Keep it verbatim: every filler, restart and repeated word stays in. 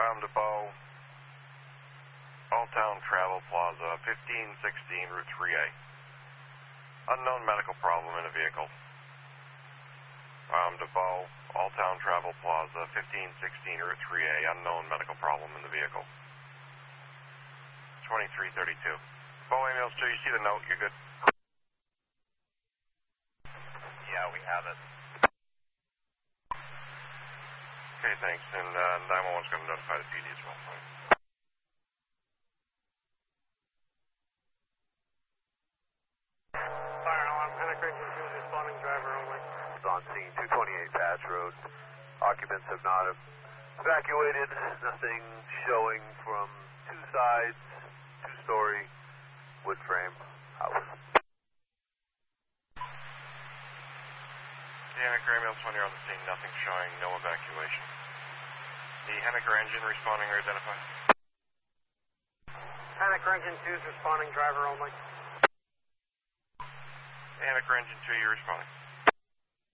Bound to Bow, All Town Travel Plaza, fifteen sixteen Route three A. Unknown medical problem in a vehicle. Bound to Bow, All Town Travel Plaza, fifteen sixteen Route three A. Unknown medical problem in the vehicle. twenty-three thirty-two. Bow ambulance two, you see the note, you're good? Yeah, we have it. Okay, thanks. And uh, nine one one's going to notify the P D as well. Fire alarm, Hennick Region two, responding driver only. It's on scene, two twenty-eight Patch Road. Occupants have not evacuated. Nothing showing from two sides, two-story wood frame house. The Henniker ambulance when you're on the scene, nothing showing, no evacuation. The Henniker engine responding or identified? Hennick Region two, responding driver only. Henniker engine two, you're responding.